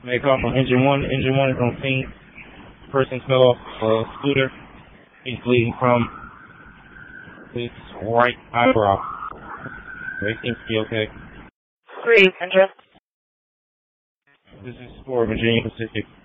May call from engine one. Engine one is on scene. Person fell off a scooter. He's bleeding from his right eyebrow. He seems to be okay. Great, engine. This is for Virginia Pacific.